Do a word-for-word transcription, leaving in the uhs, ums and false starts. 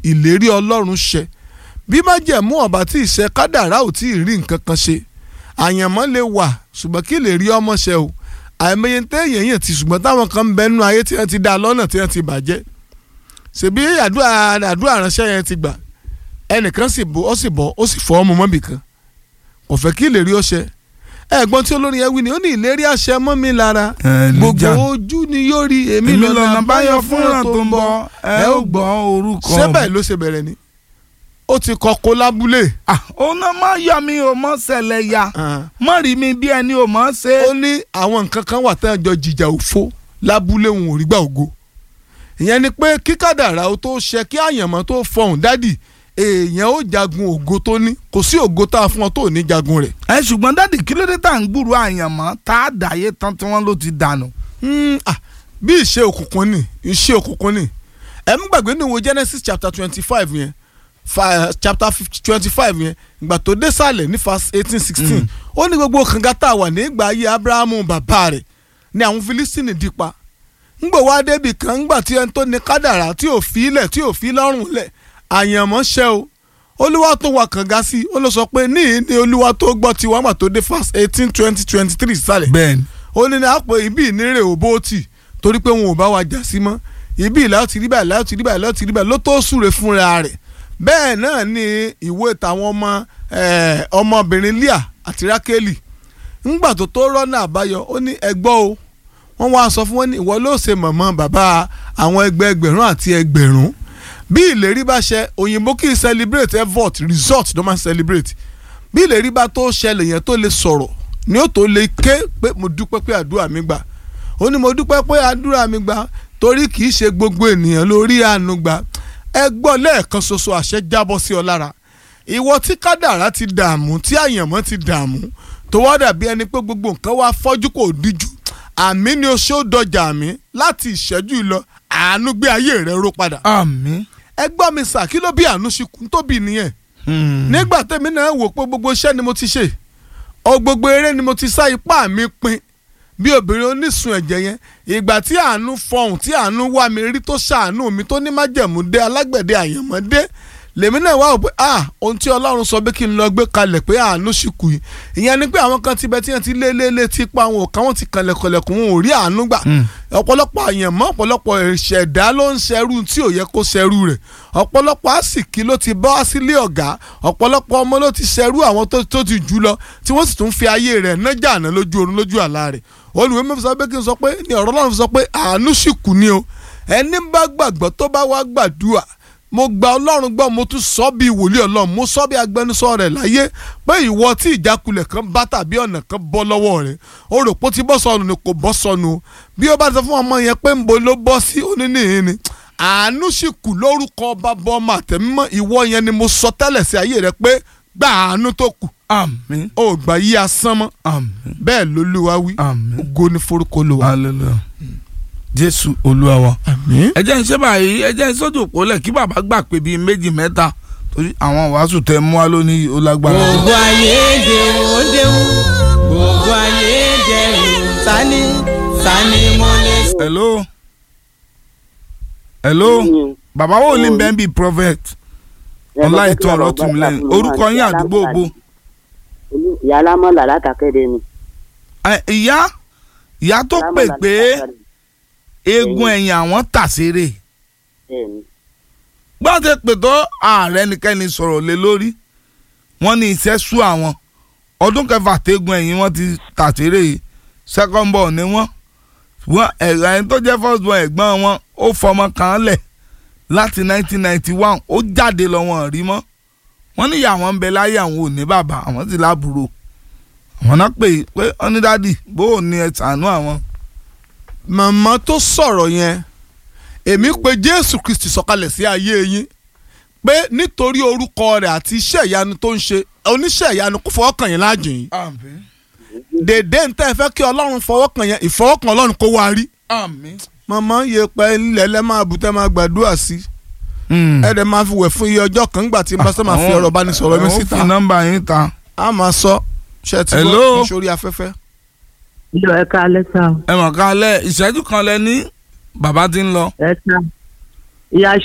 ìlérí Ọlọ́run ṣẹ bí májẹ̀mú ọ̀bá tí ìṣe kádàrá ò tí ì rí nǹkan kan ṣe àyànmọ́ lè wà ṣùgbọ́n kí lè rí ọmọ ṣẹ o àìmọye téèyàn yẹn ti ṣùgbọ́n táwọn kan ń bẹ nínú ayé tí wọ́n ti dá lọ́nà tí wọ́n ti bàjẹ́ ṣèbí àdúrà àdúrà ránṣẹ́ yẹn ti gbà ẹnìkan sì bọ́ ó sì bọ́ ó sì fọ́ ọmọ mọ́bì kan kò fẹ́ kí ìlérí ó ṣẹ ẹ̀gbọ́n tí olórin yẹn wí ni ó ní ìlérí àṣẹ mọ́ mi lára gbogbo ojú ni yóò rí èmi lọ́nà báyọ̀ fúnra tó ń bọ̀ ẹ ó gbọ́ orúkọ ṣé bẹ́ẹ̀ ló ṣe bẹ̀rẹ̀ ni ó ti kọ́kọ́ lábúlé. òun náà má yọ mi ò mọ ṣẹlẹ̀ ya mọ rí mi bí ẹni ò mọ ṣe. ó ní àwọn nǹkan kan wà tán jọ jìjà òfo lábúlé òun ò rí gbà ògo ìyẹn ni pé kí kádàrá ó tó ṣe kí àyànmọ́ tó fọhùn dádì èèyàn ó jagun ògo tó ní kò sí ògo tá a fún ọ tó ní jagun rẹ̀. ẹ ṣùgbọ́n dádì kí ló dé tá à ń gbúrò àyànmọ́ tá a dàyé tán tí wọ́n ló ti dànù. bí ìṣe òkùnkùn ni ìṣe òkùnkùn ni ẹ ń gbàgbé ní ìwé Genesis chapter twenty five yẹn chapter twenty five yẹn ìgbà tó dé sàlẹ̀ ní verse eighteen sixteen ó ní gbogbo kànga tá a wà nígbà ayé Abrahamu bàbá rẹ̀ ní àwọn Filistini dípa ńgbò wá débi kan ńgbà tí ẹni tó ní kádàrá tí ò fi ilẹ̀ tí ò fi lọ́rùn lẹ̀ àyànmọ́ ṣẹ́ o olúwa tó wà kànga sí ó lọ sọ pé níyì ni olúwa tó gbọ́ tí wọ́n gbà tó dé verse eighteen twenty twenty three sàlẹ̀ bẹ́ẹ̀ni ó ní ní àpò ibi ìnírè òbóòtì torí pé wọn ò bá wa jà sí mọ́ ibi ìlà ó ti rí báyìí láti rí báyìí láti rí báyìí ló tó súre fúnra rẹ̀ bẹ́ẹ̀ náà ni ìwé tàwọn ọmọ ọmọbìnrin Líà àti Rákélì ńgbà tó tó rọ́nà àbáyọ ó ní ẹgbọ́ o wọ́n wá sọ fún wọn ní ìwọ ló ṣe mọ̀mọ́ bàbá àwọn ẹgbẹ́ ẹgbẹ̀rún àti ẹgbẹ̀rún bí ìlérí bá ṣẹ òyìnbó kì í celebrate effort result ló máa ń celebrate bí ìlérí bá tó ṣẹlẹ̀ yẹn tó lè sọ̀rọ̀ ni ó tó lè ké pé mo dúpẹ́ pé àdúrà mi gbà ó ní mo dúpẹ́ pé àdúrà mi gbà torí kì í ṣe gbogbo ènìyàn lórí àánú gbà ẹ gbọ́ lẹ́ẹ̀kan ṣoṣo àṣẹ jábọ́ sí ọ lára ìwọ tí kádàrá ti dààmú tí àyànmọ́ ti dààmú tó wá dàbí ẹni pé gbogbo nǹkan wá fọ́jú kò díjú àmì ni o ṣe ó dọjà àmì láti ìṣẹ́jú lọ àánú gbé ayé rẹ ró padà. àmín. ẹ gbọ́ mi sà kí ló bí àánú ṣe kún tóbi nìyẹn. nígbà tẹ́mi náà wò pé gbogbo iṣẹ́ ni mo ti ṣe ọ gbogbo eré ni mo ti sá ipá mi pin bí obìnrin onísun ẹ̀jẹ̀ yẹn ìgbà tí àánú fọhùn tí àánú wá mi rí tó ṣàánú mi tó ní májẹ̀mú dé alágbẹ̀dẹ àyànmọ́ dé lèmi náà wá wò pé ah ohun tí Ọlọ́run sọ pé kí n lọ gbé kalẹ̀ pé àánú sì kù yìí ìyẹn ni pé àwọn kan ti bẹ tí wọ́n ti lé lé lé tí pa àwọn òkà wọn ti kànlẹ̀kọ̀lẹ̀kùn wọn ò rí àánú gbà ọ̀pọ̀lọpọ̀ àyànmọ́ ọ̀pọ̀lọpọ̀ ìṣẹ̀dá ló ń ṣerú tí ò yẹ kó ṣerú rẹ̀ ọ̀pọ̀lọpọ̀ àsìkí ló ti bọ́ sílé ọ̀gá ọ̀pọ̀lọpọ̀ ọmọ ló ti ṣerú àwọn tó ti jù lọ tí wọ́n sì tún fi ayé rẹ̀ nájà àná lójú oorun lójú àlá rẹ̀ olùwé mi sọ pé kí n sọ pé ní ọ̀rọ̀ Ọlọ́run sọ pé àánú sì kù ni o ẹni bá gbàgbọ́ tó bá wá gbàdúrà mo gba Ọlọ́run gbọ́ mo tún sọ bí wòlíì Ọlọ́run mo sọ bí agbẹnusọ rẹ̀ láyé pé ìwọ tí ìjákulẹ̀ kan bá tàbí ọ̀nà kan bọ́ lọ́wọ́ rẹ̀ o rò pé ó ti bọ́ sọnù ni kò bọ́ sọnù bí ó bá sọ fún ọmọ yẹn pé ń bo ló bọ́ sí oníníyìn ni àánú sì kù lórúkọ bàbá ọmọ àtẹ̀mímọ́ ìwọ yẹn ni mo sọ tẹ́lẹ̀ sí ayé rẹ pé gba àánú tó kù. àmín. ó gbà yí asán mọ́. àmín. bẹ́ẹ̀ lolúwa wí. àmín. ògo ni forúkọ Olúwa. hallelujah. jésù olúwa wa. àmín. ẹ jẹ́ ń ṣe báyìí ẹ jẹ́ ń sọ́jọ́ òpó lẹ̀ kí bàbá gbà pé bíi méjì mẹ́ta torí àwọn wàásù tẹ mú wa lónìí ó lágbára. gbogbo ayé dèrò ó déwù gbogbo ayé dèrò sani sani mọ́lẹ̀. hello hello bàbá wo ni bẹ́ẹ̀ bí prophet ọlá ètò ọ̀rọ̀ tún mi lẹ́yìn orúkọ yín àdúgbò ògbó. ìyá alámọ̀lá látàkéde ni. ìyá ìyá tó pè pé eegun ẹ̀yìn àwọn tàṣeré gbọ́dọ̀ pè tó ààrẹ nìkẹ́ni sọ̀rọ̀ lé lórí wọ́n ní iṣẹ́ sú àwọn ọdún kẹfà tẹ́gun ẹ̀yìn wọn ti tàṣeré second ball ni wọ́n wọ́n ẹ̀rọ ẹni tó jẹ́ first ball ẹ̀gbọ́n wọn ó fọmọ kan lẹ̀ láti nineteen ninety one ó jáde lọ wọn rí mọ́ wọ́n ní ìyá àwọn ń bẹ láyé àwọn ò ní bàbá àwọn sì lábúrò àwọn náà pè pé ọ́nídàdì bó o ní ẹ ṣàánú àwọn. màmá tó sọ̀rọ̀ yẹn èmi pé Jésù Kristi sọ̀kalẹ̀ sí ayé yín pé nítorí orúkọ rẹ̀ àti iṣẹ́ ìyanu tó ń ṣe oníṣẹ́ ìyanu kó fọwọ́ kàn yín láàjìn yín àmín. dèdè ń tẹ́ ẹ fẹ́ kí Ọlọ́run fọwọ́ kàn yẹn ìfọwọ́kàn Ọlọ́run kó wá rí. àmín. màmá yẹ pé ilẹ̀ lẹ́ máa bù tẹ́ máa gbàdúrà sí ẹ dẹ̀ máa fi wẹ̀ fún iye ọjọ́ kan nígbà tí n bá sọ máa fi ọ̀rọ̀ bá ní sọ̀rọ̀ mi síta ó fi nọ́mbà yín ta. a máa sọ ṣe ti Hello? gbọ́ sórí afẹ́fẹ́. ìjọ ẹ ká lẹ́sà o. ẹ mọ̀ ká lẹ́ ìṣẹ́jú kan lẹ ní bàbá ti ń lọ. ẹ ká ìyá